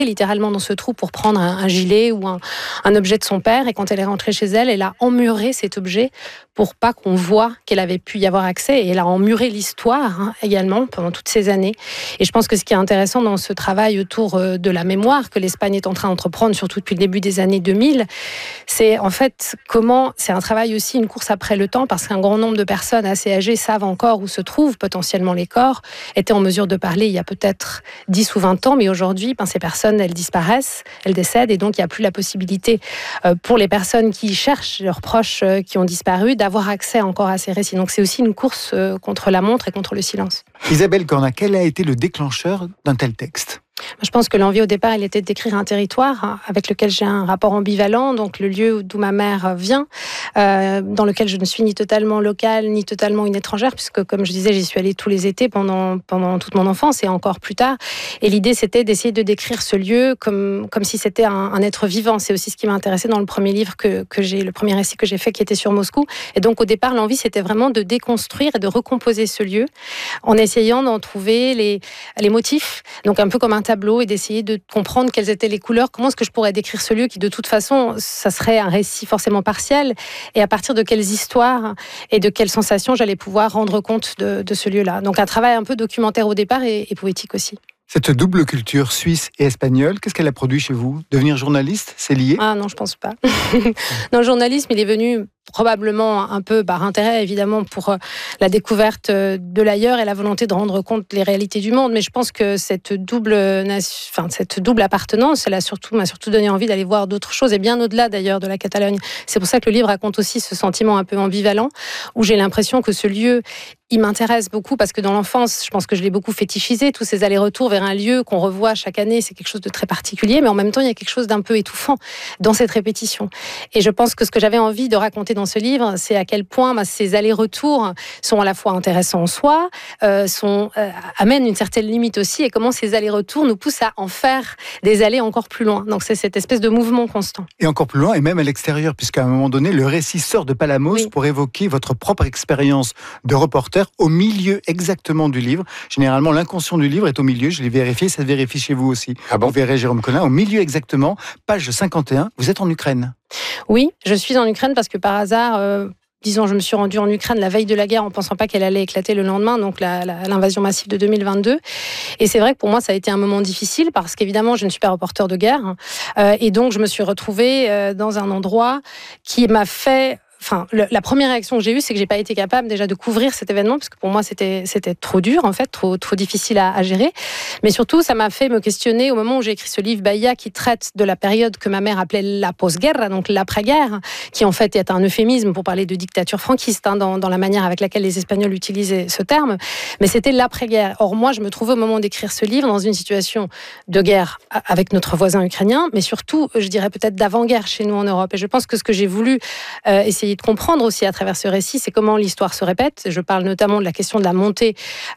littéralement dans ce trou pour prendre un gilet ou un objet de son père. Et quand elle est rentrée chez elle, elle a emmuré cet objet pour pas qu'on voit qu'elle avait pu y avoir accès. Et elle a emmuré l'histoire également pendant toutes ces années. Et je pense que ce qui est intéressant dans ce travail autour de la mémoire que l'Espagne est en train d'entreprendre, surtout depuis le début des années 2000, c'est en fait comment c'est un travail aussi, une course après le temps, parce qu'un grand nombre de personnes assez âgées savent encore où se trouvent potentiellement les corps, étaient en mesure de parler il y a peut-être 10 ou 20 ans, mais aujourd'hui, ces personnes, elles disparaissent, elles décèdent, et donc il n'y a plus la possibilité pour les personnes qui cherchent leurs proches qui ont disparu d'avoir accès encore à ces récits. Donc c'est aussi une course contre la montre et contre le silence. Isabelle Corna, quel a été le déclencheur d'un tel texte ? Je pense que l'envie au départ, elle était d'écrire un territoire avec lequel j'ai un rapport ambivalent, donc le lieu d'où ma mère vient, dans lequel je ne suis ni totalement locale, ni totalement une étrangère, puisque comme je disais, j'y suis allée tous les étés pendant toute mon enfance et encore plus tard. Et l'idée, c'était d'essayer de décrire ce lieu comme si c'était un être vivant. C'est aussi ce qui m'a intéressé dans le premier livre le premier récit que j'ai fait, qui était sur Moscou. Et donc au départ, l'envie, c'était vraiment de déconstruire et de recomposer ce lieu en essayant d'en trouver les motifs, donc un peu comme un tableau, et d'essayer de comprendre quelles étaient les couleurs, comment est-ce que je pourrais décrire ce lieu qui de toute façon, ça serait un récit forcément partiel, et à partir de quelles histoires et de quelles sensations j'allais pouvoir rendre compte de ce lieu-là. Donc un travail un peu documentaire au départ et poétique aussi. Cette double culture suisse et espagnole, qu'est-ce qu'elle a produit chez vous ? Devenir journaliste, c'est lié ? Ah non, je pense pas. Non, le journalisme, il est venu probablement un peu par intérêt, évidemment, pour la découverte de l'ailleurs et la volonté de rendre compte des réalités du monde. Mais je pense que cette double appartenance, m'a surtout donné envie d'aller voir d'autres choses, et bien au-delà d'ailleurs de la Catalogne. C'est pour ça que le livre raconte aussi ce sentiment un peu ambivalent, où j'ai l'impression que ce lieu, il m'intéresse beaucoup, parce que dans l'enfance, je pense que je l'ai beaucoup fétichisé, tous ces allers-retours vers un lieu qu'on revoit chaque année, c'est quelque chose de très particulier, mais en même temps, il y a quelque chose d'un peu étouffant dans cette répétition. Et je pense que ce que j'avais envie de raconter dans ce livre, c'est à quel point ces allers-retours sont à la fois intéressants en soi, amènent une certaine limite aussi, et comment ces allers-retours nous poussent à en faire des allées encore plus loin. Donc c'est cette espèce de mouvement constant. Et encore plus loin, et même à l'extérieur, puisqu'à un moment donné, le récit sort de Palamos pour évoquer votre propre expérience de reporter au milieu exactement du livre. Généralement, l'inconscient du livre est au milieu, je l'ai vérifié, ça se vérifie chez vous aussi. Ah bon ? Vous verrez Jérôme Collin, au milieu exactement, page 51, vous êtes en Ukraine. Oui, je suis en Ukraine parce que par hasard... Disons, je me suis rendue en Ukraine la veille de la guerre en pensant pas qu'elle allait éclater le lendemain, donc l'invasion massive de 2022. Et c'est vrai que pour moi, ça a été un moment difficile parce qu'évidemment, je ne suis pas reporter de guerre. Et donc, je me suis retrouvée dans un endroit qui m'a fait... la première réaction que j'ai eue, c'est que j'ai pas été capable déjà de couvrir cet événement, parce que pour moi c'était trop dur en fait, trop difficile à gérer. Mais surtout, ça m'a fait me questionner au moment où j'ai écrit ce livre Bahia, qui traite de la période que ma mère appelait la postguerra, donc l'après-guerre, qui en fait est un euphémisme pour parler de dictature franquiste, dans la manière avec laquelle les Espagnols utilisaient ce terme. Mais c'était l'après-guerre. Or moi, je me trouvais au moment d'écrire ce livre dans une situation de guerre avec notre voisin ukrainien, mais surtout, je dirais peut-être d'avant-guerre chez nous en Europe. Et je pense que ce que j'ai voulu essayer de comprendre aussi à travers ce récit, c'est comment l'histoire se répète. Je parle notamment de la question de la montée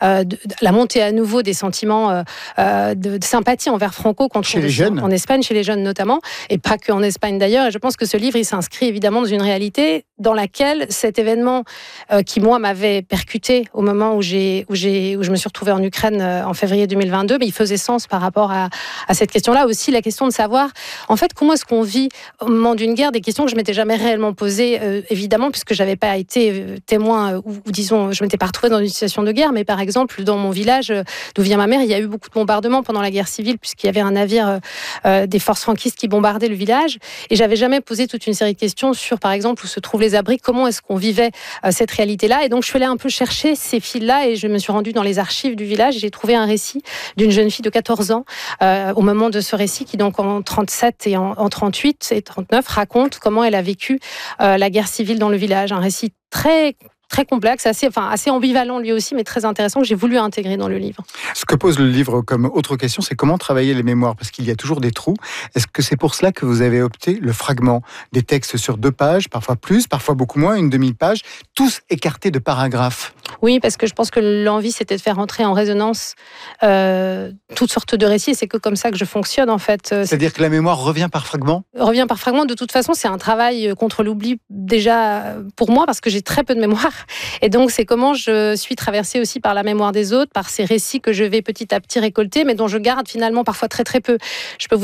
à nouveau des sentiments de sympathie envers Franco chez les jeunes, en Espagne, chez les jeunes notamment, et pas que en Espagne d'ailleurs. Et je pense que ce livre, il s'inscrit évidemment dans une réalité dans laquelle cet événement qui moi m'avait percuté au moment où je me suis retrouvée en Ukraine en février 2022, mais il faisait sens par rapport à cette question-là. Aussi la question de savoir en fait comment est-ce qu'on vit au moment d'une guerre, des questions que je m'étais jamais réellement posées, évidemment, puisque j'avais pas été témoin ou disons, je m'étais pas retrouvée dans une situation de guerre, mais par exemple dans mon village d'où vient ma mère, il y a eu beaucoup de bombardements pendant la guerre civile, puisqu'il y avait un navire des forces franquistes qui bombardait le village, et j'avais jamais posé toute une série de questions sur, par exemple, où se trouvent les abris, comment est-ce qu'on vivait cette réalité-là. Et donc je suis allée un peu chercher ces fils-là, et je me suis rendue dans les archives du village, et j'ai trouvé un récit d'une jeune fille de 14 ans au moment de ce récit, qui donc en 37 et en 38 et 39 raconte comment elle a vécu la guerre civile dans le village. Un récit très complexe, assez ambivalent lui aussi, mais très intéressant, que j'ai voulu intégrer dans le livre. Ce que pose le livre comme autre question, c'est comment travailler les mémoires, parce qu'il y a toujours des trous. Est-ce que c'est pour cela que vous avez opté le fragment, des textes sur 2 pages, parfois plus, parfois beaucoup moins, une demi-page, tous écartés de paragraphes ? Oui, parce que je pense que l'envie, c'était de faire entrer en résonance toutes sortes de récits. Et c'est que comme ça que je fonctionne, en fait. C'est-à-dire que la mémoire revient par fragments ? Revient par fragments. De toute façon, c'est un travail contre l'oubli, déjà pour moi, parce que j'ai très peu de mémoire. Et donc, c'est comment je suis traversée aussi par la mémoire des autres, par ces récits que je vais petit à petit récolter, mais dont je garde finalement parfois très très peu. Je peux vous